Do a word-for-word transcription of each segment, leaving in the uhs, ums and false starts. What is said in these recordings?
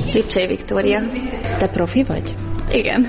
Lipcsei Viktória. Te profi vagy? Igen.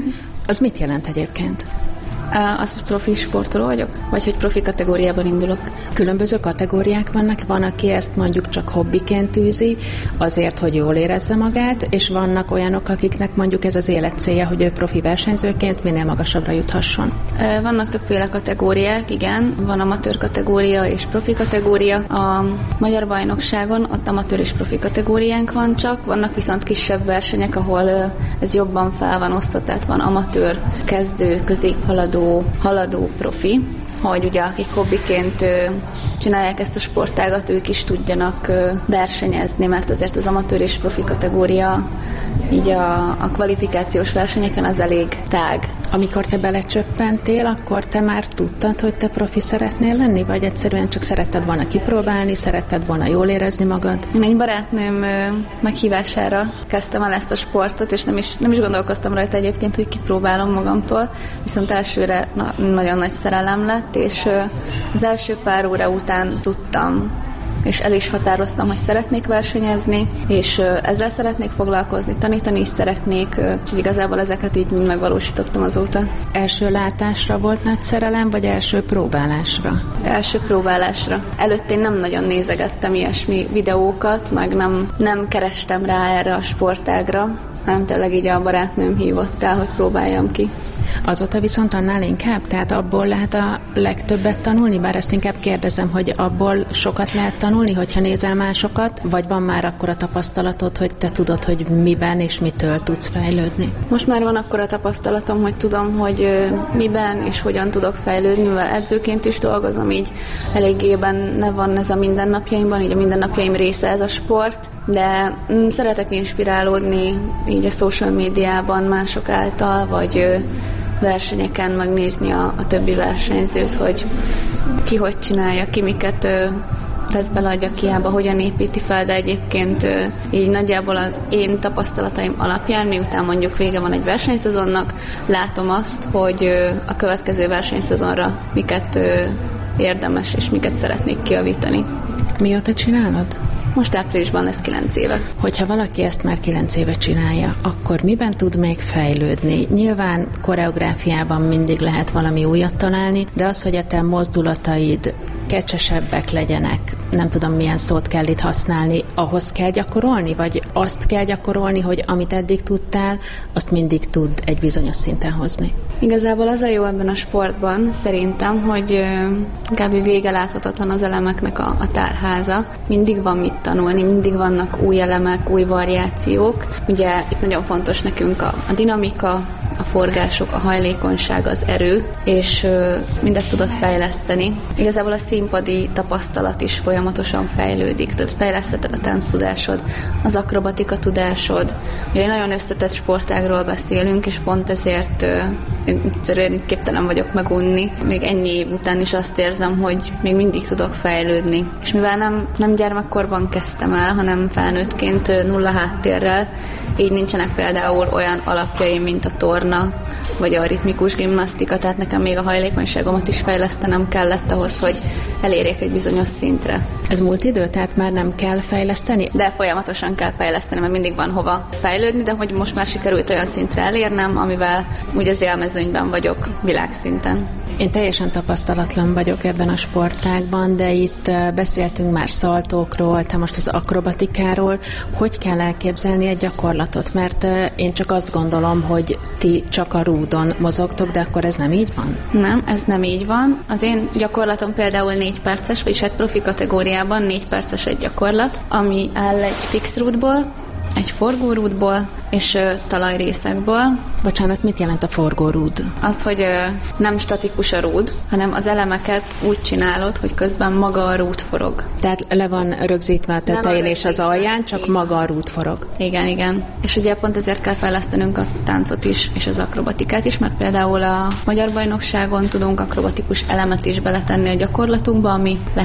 Az mit jelent egyébként? Azt, hogy profi sportoló vagyok? Vagy hogy profi kategóriában indulok? Különböző kategóriák vannak, van, aki ezt mondjuk csak hobbiként űzi, azért, hogy jól érezze magát, és vannak olyanok, akiknek mondjuk ez az élet célja, hogy ő profi versenyzőként minél magasabbra juthasson. Vannak többféle kategóriák, igen. Van amatőr kategória és profi kategória. A magyar bajnokságon ott amatőr és profi kategóriánk van csak, vannak viszont kisebb versenyek, ahol ez jobban fel van osztva, tehát van amatőr, kezdő, középhaladó, haladó profi, hogy ugye akik hobbiként csinálják ezt a sportágat, ők is tudjanak versenyezni, mert azért az amatőr és profi kategória így a, a kvalifikációs versenyeken az elég tág. Amikor te belecsöppentél, akkor te már tudtad, hogy te profi szeretnél lenni, vagy egyszerűen csak szeretted volna kipróbálni, szeretted volna jól érezni magad? Én egy barátnőm meghívására kezdtem el ezt a sportot, és nem is, nem is gondolkoztam rajta egyébként, hogy kipróbálom magamtól, viszont elsőre na, nagyon nagy szerelem lett, és az első pár óra után tudtam, és el is határoztam, hogy szeretnék versenyezni, és ezzel szeretnék foglalkozni, tanítani is szeretnék, úgyhogy igazából ezeket így mind megvalósítottam azóta. Első látásra volt nagy szerelem, vagy első próbálásra? Első próbálásra. Előtte én nem nagyon nézegettem ilyesmi videókat, meg nem, nem kerestem rá erre a sportágra, hanem tényleg így a barátnőm hívott el, hogy próbáljam ki. Azóta viszont annál inkább? Tehát abból lehet a legtöbbet tanulni? Bár ezt inkább kérdezem, hogy abból sokat lehet tanulni, hogyha nézel másokat, vagy van már akkora tapasztalatod, hogy te tudod, hogy miben és mitől tudsz fejlődni? Most már van akkora tapasztalatom, hogy tudom, hogy miben és hogyan tudok fejlődni, mivel edzőként is dolgozom, így eléggé benne van ez a mindennapjaimban, így a mindennapjaim része ez a sport, de mm, szeretek inspirálódni így a social médiában mások által, vagy versenyeken megnézni a, a többi versenyzőt, hogy ki hogy csinálja, ki miket ö, tesz bele a gyakiába, hogyan építi fel, de egyébként ö, így nagyjából az én tapasztalataim alapján, miután mondjuk vége van egy versenyszezonnak, látom azt, hogy ö, a következő versenyszezonra miket ö, érdemes és miket szeretnék kijavítani. Mióta csinálod? Most áprilisban lesz kilenc éve. Hogyha valaki ezt már kilenc éve csinálja, akkor miben tud még fejlődni? Nyilván koreográfiában mindig lehet valami újat találni, de az, hogy a te mozdulataid kecsesebbek legyenek, nem tudom milyen szót kell itt használni, ahhoz kell gyakorolni, vagy azt kell gyakorolni, hogy amit eddig tudtál, azt mindig tud egy bizonyos szinten hozni? Igazából az a jó ebben a sportban szerintem, hogy kb. Vége láthatatlan az elemeknek a, a tárháza. Mindig van mit tanulni, mindig vannak új elemek, új variációk. Ugye itt nagyon fontos nekünk a, a dinamika, a forgások, a hajlékonyság, az erő, és ö, mindet tudod fejleszteni. Igazából a színpadi tapasztalat is folyamatosan fejlődik, tehát fejlesztheted a tánctudásod, az akrobatika tudásod. Ugye egy nagyon összetett sportágról beszélünk, és pont ezért ö, egyszerűen képtelen vagyok megunni. Még ennyi év után is azt érzem, hogy még mindig tudok fejlődni. És mivel nem, nem gyermekkorban kezdtem el, hanem felnőttként nulla háttérrel, így nincsenek például olyan alapjaim, mint a torna, vagy a ritmikus gimnasztika, tehát nekem még a hajlékonyságomat is fejlesztenem kellett ahhoz, hogy elérjek egy bizonyos szintre. Ez múlt idő, tehát már nem kell fejleszteni? De folyamatosan kell fejleszteni, mert mindig van hova fejlődni, de hogy most már sikerült olyan szintre elérnem, amivel úgy az élmezőnyben vagyok világszinten. Én teljesen tapasztalatlan vagyok ebben a sportágban, de itt beszéltünk már szaltókról, te most az akrobatikáról. Hogy kell elképzelni egy gyakorlatot? Mert én csak azt gondolom, hogy ti csak a rúdon mozogtok, de akkor ez nem így van? Nem, ez nem így van. Az én gyakorlatom például négy perces, vagyis egy profi kategóriában négy perces egy gyakorlat, ami áll egy fix rúdból, egy forgórúdból és ö, talajrészekből. Bocsánat, mit jelent a forgórúd? Az, hogy ö, nem statikus a rúd, hanem az elemeket úgy csinálod, hogy közben maga a rúd forog. Tehát le van rögzítve a tetején és az alján, csak igen. Maga a rúd forog. Igen, igen. És ugye pont ezért kell fejlesztenünk a táncot is, és az akrobatikát is, mert például a magyar bajnokságon tudunk akrobatikus elemet is beletenni a gyakorlatunkba, ami lehet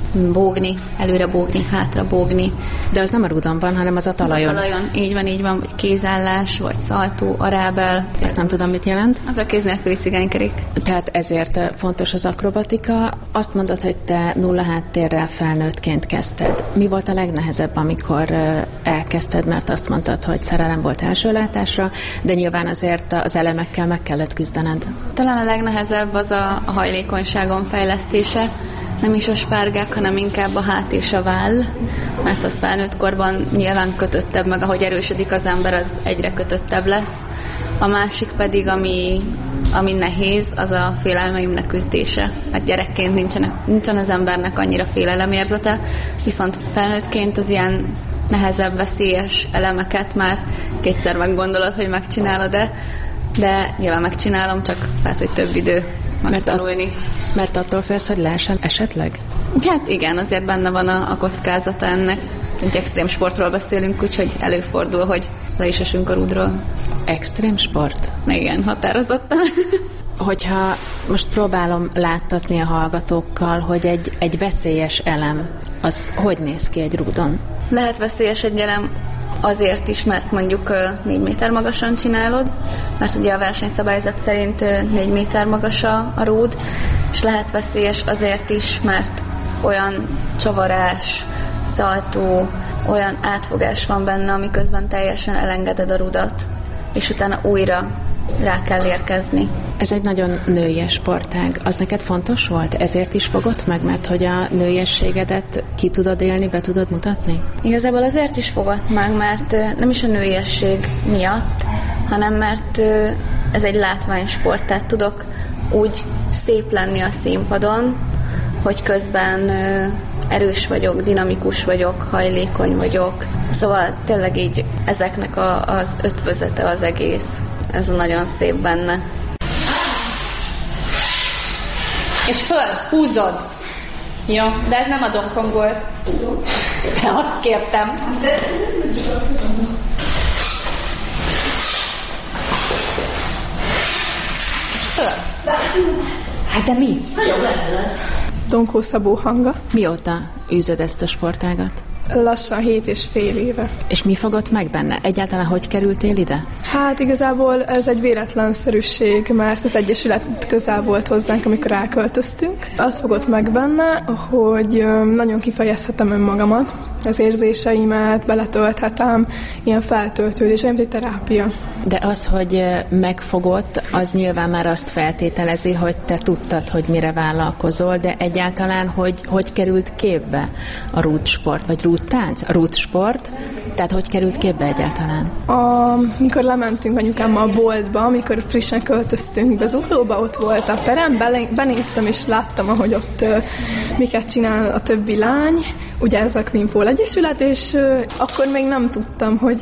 bógni, előre bógni, hátra bógni. De az nem a rúdon van, hanem az a talajon. Az a talajon, így van, így van, vagy kézállás, vagy szaltó, arábel. Ezt nem tudom, mit jelent. Az a kéz nélküli cigánykerék. Tehát ezért fontos az akrobatika. Azt mondod, hogy te nulla háttérrel felnőttként kezdted. Mi volt a legnehezebb, amikor elkezdted, mert azt mondtad, hogy szerelem volt első látásra, de nyilván azért az elemekkel meg kellett küzdened. Talán a legnehezebb az a, a hajlékonyságom fejlesztése, nem is a spárgák, hanem inkább a hát és a váll, mert az felnőtt korban nyilván kötöttebb, meg ahogy erősödik az ember, az egyre kötöttebb lesz. A másik pedig, ami, ami nehéz, az a félelmeimnek küzdése, mert gyerekként nincsen, nincsen az embernek annyira félelemérzete, viszont felnőttként az ilyen nehezebb, veszélyes elemeket már kétszer meggondolod, hogy megcsinálod-e, de nyilván megcsinálom, csak lehet, hogy több idő megtanulni. Mert, a, mert attól félsz, hogy leesel esetleg? Hát igen, azért benne van a, a kockázata ennek. Egy extrém sportról beszélünk, úgyhogy előfordul, hogy le is esünk a rúdról. Extrém sport? Igen, határozottan. Hogyha most próbálom láttatni a hallgatókkal, hogy egy, egy veszélyes elem, az hogy néz ki egy rúdon? Lehet veszélyes egy elem azért is, mert mondjuk négy méter magasan csinálod, mert ugye a versenyszabályzat szerint négy méter magas a, a rúd, és lehet veszélyes azért is, mert olyan csavarás, szaltó, olyan átfogás van benne, amiközben teljesen elengeded a rudat, és utána újra rá kell érkezni. Ez egy nagyon nőies sportág. Az neked fontos volt? Ezért is fogott meg, mert hogy a nőiességedet ki tudod élni, be tudod mutatni? Igazából azért is fogott meg, mert nem is a nőiesség miatt, hanem mert ez egy látványsport, tehát tudok úgy szép lenni a színpadon, hogy közben erős vagyok, dinamikus vagyok, hajlékony vagyok. Szóval tényleg így ezeknek a, az ötvözete az egész. Ez nagyon szép benne. És föl, húzod. Jó, de ez nem a Donkong volt. De azt kértem. És föl. Hát de mi? Nagyon lehet. Donkó Szabó Hanga. Mióta űzöd ezt a sportágat? Lassan hét és fél éve. És mi fogott meg benne? Egyáltalán hogy kerültél ide? Hát igazából ez egy véletlenszerűség, mert az Egyesület közel volt hozzánk, amikor elköltöztünk. Az fogott meg benne, hogy nagyon kifejezhetem önmagamat, az érzéseimet, beletölthetem, ilyen feltöltődés, olyan, mint egy terápia. De az, hogy megfogott, az nyilván már azt feltételezi, hogy te tudtad, hogy mire vállalkozol, de egyáltalán, hogy, hogy került képbe a rúdsport, vagy rúdtánc, a rúdsport, tehát hogy került képbe egyáltalán? Amikor lementünk anyukámmal a boltba, amikor frissen költöztünk be Zuglóba, ott volt a terem, benéztem és láttam, ahogy ott uh, miket csinál a többi lány, ugye ez a Queen Pole Egyesület, és uh, akkor még nem tudtam, hogy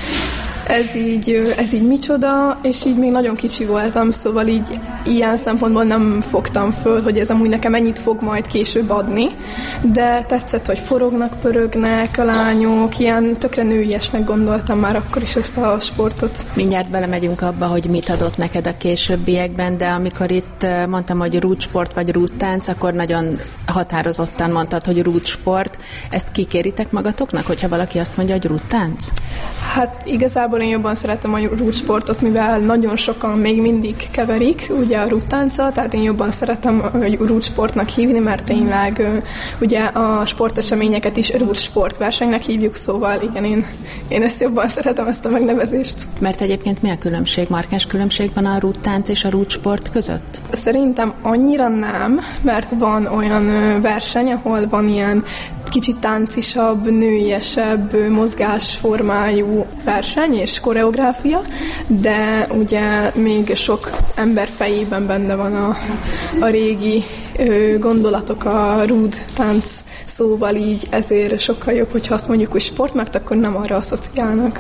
ez így, ez így micsoda, és így még nagyon kicsi voltam, szóval így ilyen szempontból nem fogtam föl, hogy ez amúgy nekem ennyit fog majd később adni, de tetszett, hogy forognak, pörögnek a lányok, ilyen tökre nőiesnek gondoltam már akkor is ezt a sportot. Mindjárt belemegyünk abba, hogy mit adott neked a későbbiekben, de amikor itt mondtam, hogy rúdsport vagy rúdtánc, akkor nagyon határozottan mondtad, hogy rúdsport. Ezt kikéritek magatoknak, hogyha valaki azt mondja, hogy rúdtánc? Hát igazából én jobban szeretem a rúdsportot, mivel nagyon sokan még mindig keverik ugye a rúdtánccal, tehát én jobban szeretem a rúdsportnak hívni, mert tényleg ugye a sporteseményeket is rúdsportversenynek hívjuk, szóval igen, én, én ezt jobban szeretem, ezt a megnevezést. Mert egyébként mi a különbség, markáns különbség van a rúdtánc és a rúdsport között? Szerintem annyira nem, mert van olyan verseny, ahol van ilyen kicsit táncisabb, nőiesebb, mozgásformájú verseny és koreográfia, de ugye még sok ember fejében benne van a, a régi ö, gondolatok a rúd tánc szóval, így ezért sokkal jobb, hogyha azt mondjuk, hogy sport, mert akkor nem arra asszociálnak.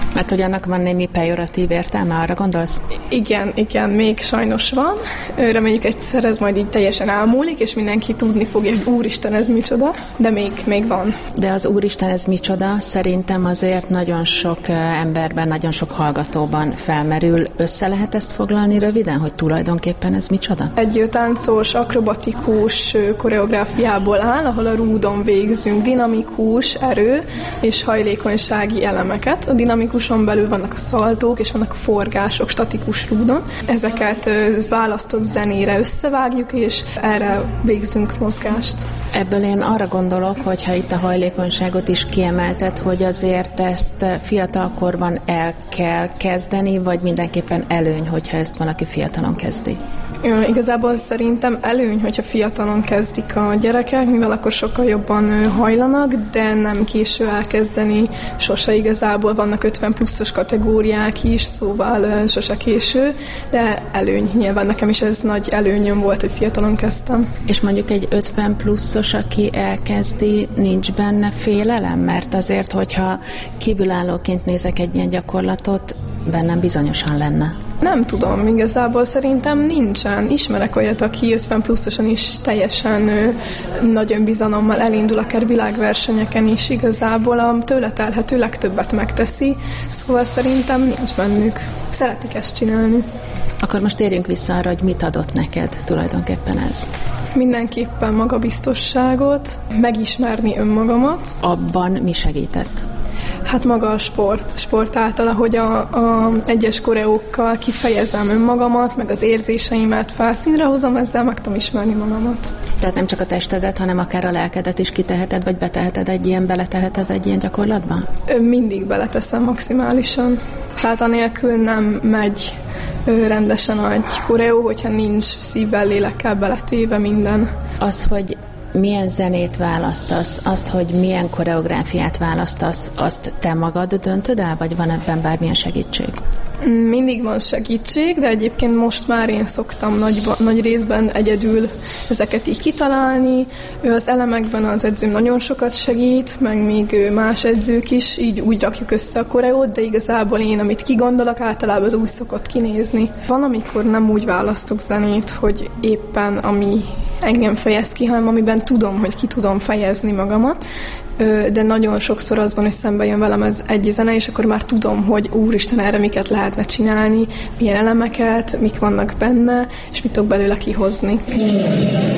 Mert hogy annak van némi pejoratív értelme, arra gondolsz? Igen, igen, még sajnos van. Reméljük egyszer ez majd így teljesen elmúlik, és mindenki tudni fogja, hogy úristen, ez micsoda, de még, még van. De az úristen, ez micsoda, szerintem azért nagyon sok emberben, nagyon sok hallgatóban felmerül. Össze lehet ezt foglalni röviden, hogy tulajdonképpen ez micsoda? Egy táncos, akrobatikus koreográfiából áll, ahol a rúdon végzünk dinamikus, erő és hajlékonysági elemeket. A dinamikuson belül vannak a szaltók, és vannak a forgások statikus rúdon. Ezeket választott zenére összevágjuk, és erre végzünk mozgást. Ebből én arra gondolok, hogy ha itt a hajlékonyságot is kiemelted, hogy azért ezt fiatalkorban el kell kezdeni, vagy mindenképpen előny, hogyha ezt valaki fiatalon kezdi? Igazából szerintem előny, hogyha fiatalon kezdik a gyerekek, mivel akkor sokkal jobban hajlanak, de nem késő elkezdeni, sose igazából vannak ötven pluszos kategóriák is, szóval sose késő, de előny. Nyilván nekem is ez nagy előnyöm volt, hogy fiatalon kezdtem. És mondjuk egy ötven pluszos, aki elkezdi, nincs benne félelem? Mert azért, hogyha kívülállóként nézek egy ilyen gyakorlatot, bennem bizonyosan lenne. Nem tudom, igazából szerintem nincsen. Ismerek olyat, aki ötven pluszosan is teljesen ö, nagy önbizalommal elindul, akár világversenyeken is igazából a tőle telhető legtöbbet megteszi, szóval szerintem nincs bennük. Szeretik ezt csinálni. Akkor most térjünk vissza arra, hogy mit adott neked tulajdonképpen ez? Mindenképpen magabiztosságot, megismerni önmagamat. Abban mi segített? Hát maga a sport, sport által, ahogy a, a egyes koreókkal kifejezem önmagamat, meg az érzéseimet felszínre hozom, ezzel meg tudom ismerni magamat. Tehát nem csak a testedet, hanem akár a lelkedet is kiteheted, vagy beteheted egy ilyen, beleteheted egy ilyen gyakorlatba? Mindig beleteszem maximálisan. Tehát anélkül nem megy rendesen egy koreó, hogyha nincs szívvel, lélekkel beletéve minden. Az, hogy milyen zenét választasz, azt, hogy milyen koreográfiát választasz, azt te magad döntöd el, vagy van ebben bármilyen segítség? Mindig van segítség, de egyébként most már én szoktam nagy, nagy részben egyedül ezeket így kitalálni. Az elemekben az edzőm nagyon sokat segít, meg még más edzők is, így úgy rakjuk össze a koreót, de igazából én, amit kigondolok, általában az úgy szokott kinézni. Van, amikor nem úgy választok zenét, hogy éppen ami engem fejez ki, hanem amiben tudom, hogy ki tudom fejezni magamat, de nagyon sokszor az van, hogy szembe jön velem ez egy zene, és akkor már tudom, hogy úristen, erre miket lehetne csinálni, milyen elemeket, mik vannak benne, és mit tudok belőle kihozni.